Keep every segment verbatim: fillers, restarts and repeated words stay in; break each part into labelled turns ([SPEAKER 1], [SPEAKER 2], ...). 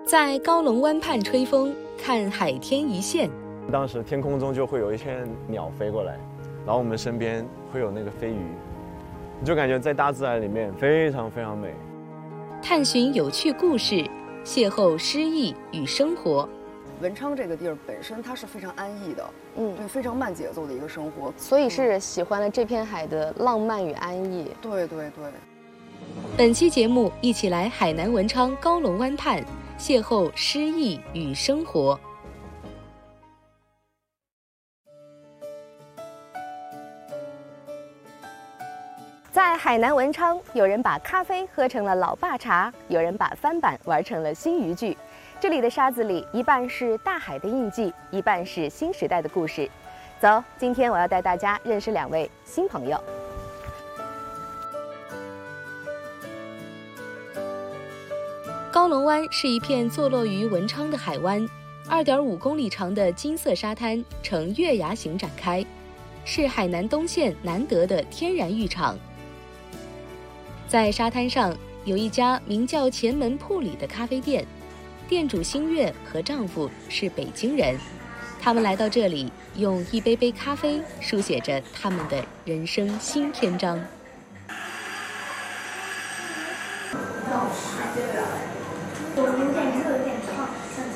[SPEAKER 1] 在高龙湾畔吹风，看海天一线。
[SPEAKER 2] 当时天空中就会有一些鸟飞过来，然后我们身边会有那个飞鱼，你就感觉在大自然里面非常非常美。
[SPEAKER 1] 探寻有趣故事，邂逅诗意与生活。
[SPEAKER 3] 文昌这个地儿本身它是非常安逸的，嗯，对，非常慢节奏的一个生活，
[SPEAKER 4] 所以是喜欢了这片海的浪漫与安逸。
[SPEAKER 3] 对对对。
[SPEAKER 1] 本期节目一起来海南文昌高龙湾畔，邂逅诗意与生活。
[SPEAKER 4] 在海南文昌，有人把咖啡喝成了老爸茶，有人把翻板玩成了新渔具。这里的沙子里，一半是大海的印记，一半是新时代的故事。走，今天我要带大家认识两位新朋友。
[SPEAKER 1] 高龙湾是一片坐落于文昌的海湾， 二点五公里长的金色沙滩呈月牙形展开，是海南东县难得的天然浴场。在沙滩上有一家名叫前门铺里的咖啡店，店主星月和丈夫是北京人，他们来到这里，用一杯杯咖啡书写着他们的人生新篇章。
[SPEAKER 5] 我有点热，有点烫，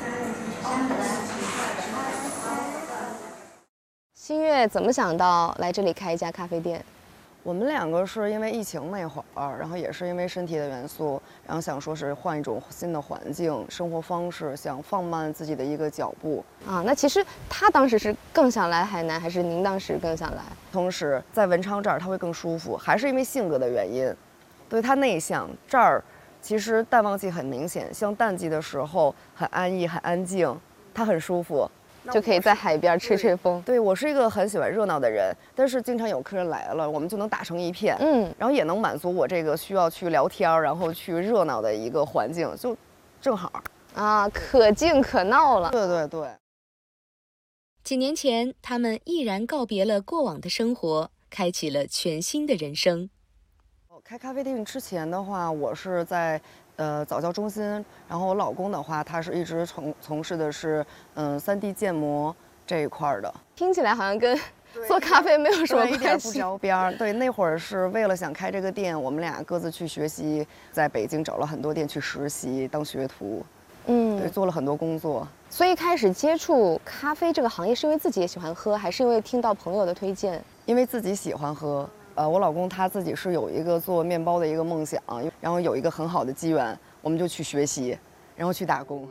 [SPEAKER 4] 新月怎么想到来这里开一家咖啡店？
[SPEAKER 3] 我们两个是因为疫情那会儿，然后也是因为身体的元素，然后想说是换一种新的环境、生活方式，想放慢自己的一个脚步
[SPEAKER 4] 啊。那其实他当时是更想来海南，还是您当时更想来？
[SPEAKER 3] 同时在文昌这儿他会更舒服，还是因为性格的原因。对，他内向，这儿其实淡旺季很明显，像淡季的时候很安逸、很安静，他很舒服。
[SPEAKER 4] 就可以在海边吹吹风。
[SPEAKER 3] 对，我是一个很喜欢热闹的人，但是经常有客人来了，我们就能打成一片，嗯，然后也能满足我这个需要去聊天，然后去热闹的一个环境，就正好
[SPEAKER 4] 啊，可静可闹了。
[SPEAKER 3] 对对对。
[SPEAKER 1] 几年前，他们毅然告别了过往的生活，开启了全新的人生。
[SPEAKER 3] 开咖啡店之前的话，我是在呃早教中心，然后我老公的话，他是一直从从事的是嗯 三 D 建模这一块的。
[SPEAKER 4] 听起来好像跟做咖啡没有什么关系，
[SPEAKER 3] 一点不着边。对，那会儿是为了想开这个店，我们俩各自去学习，在北京找了很多店去实习当学徒，嗯，对，做了很多工作。
[SPEAKER 4] 所以开始接触咖啡这个行业，是因为自己也喜欢喝，还是因为听到朋友的推荐？
[SPEAKER 3] 因为自己喜欢喝。呃，我老公他自己是有一个做面包的一个梦想，然后有一个很好的机缘，我们就去学习，然后去打工。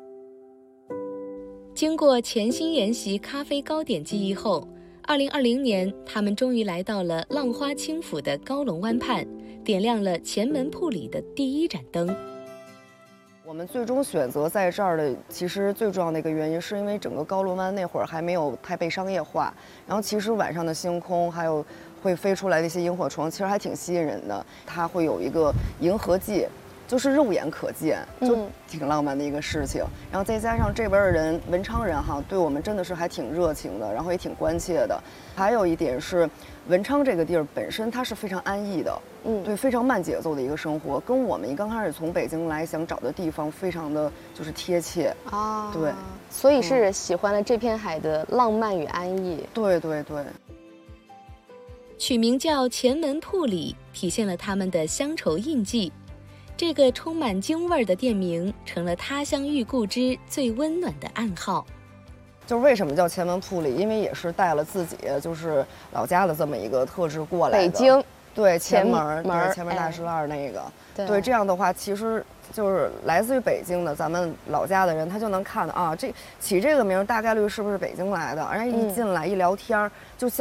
[SPEAKER 1] 经过潜心研习咖啡糕点技艺后，二零二零年，他们终于来到了浪花轻抚的高龙湾畔，点亮了前门铺里的第一盏灯。
[SPEAKER 3] 我们最终选择在这儿的，其实最重要的一个原因，是因为整个高龙湾那会儿还没有太被商业化，然后其实晚上的星空还有会飞出来的一些萤火虫，其实还挺吸引人的。它会有一个银河系，就是肉眼可见，就挺浪漫的一个事情。嗯、然后再加上这边的人，文昌人哈，对我们真的是还挺热情的，然后也挺关切的。还有一点是，文昌这个地儿本身它是非常安逸的，嗯，对，非常慢节奏的一个生活，跟我们刚开始从北京来想找的地方非常的就是贴切啊。对，
[SPEAKER 4] 所以是喜欢了这片海的浪漫与安逸。
[SPEAKER 3] 对对对。
[SPEAKER 1] 取名叫前门铺里，体现了他们的乡愁印记。这个充满京味儿的店名，成了他乡遇故知最温暖的暗号。
[SPEAKER 3] 就是为什么叫前门铺里？因为也是带了自己就是老家的这么一个特质过来的。
[SPEAKER 4] 北京，
[SPEAKER 3] 对，前门，对，前门大栅栏那个，哎、对，这样的话，其实就是来自于北京的咱们老家的人，他就能看到啊，这起这个名大概率是不是北京来的？然后一进来、嗯、一聊天就像。